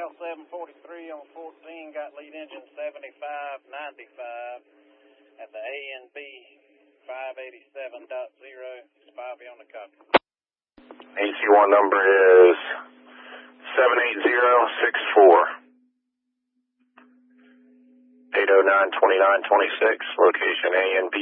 L743 on 14, got lead engine 7595 at the ANB 587.0. Spivey on the copy. AC1 number is 78064. 809-2926, location ANB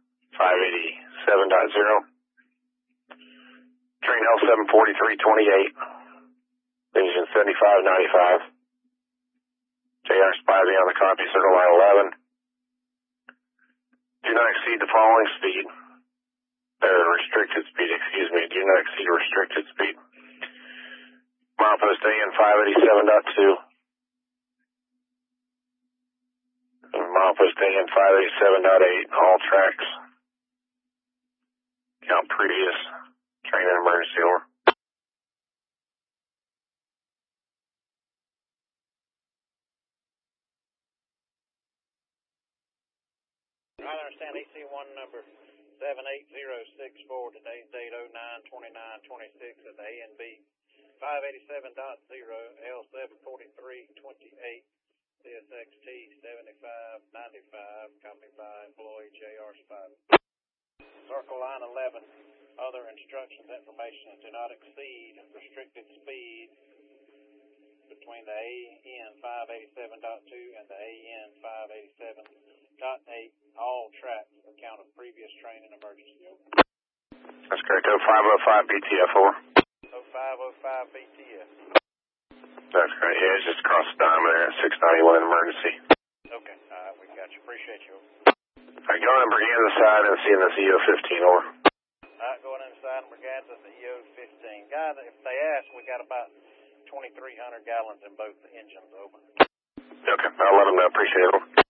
587.0. Train L74328, engine 7595. JR Spivey on the copy, circle line 11. Do not exceed the following speed. Restricted speed, excuse me. Do not exceed restricted speed. Milepost AN 587.2. Milepost AN 587.8, all tracks. Count previous. Train and emergency over. I understand AC1 number 78064, today's date 09-29-26 at the ANB 587.0, L74328. CSXT 7595, copied by employee JR Spivey. Circle line 11. Other instructions, information, do not exceed restricted speed between the AN 587.2 and the AN 587.8, all tracks, account of previous train and emergency. Over. That's correct. 0505 BTF over. 0505 BTF. That's great. Yeah, it's just across the diamond there at 691 emergency. Okay. All right, we got you. Appreciate you. All right, go on and begin the side and see in the EO15 over. All right, going inside and regards of the EO15. Guys, if they ask, we got about 2,300 gallons in both the engines. Over. Okay, I'll let them know. Appreciate it. Over.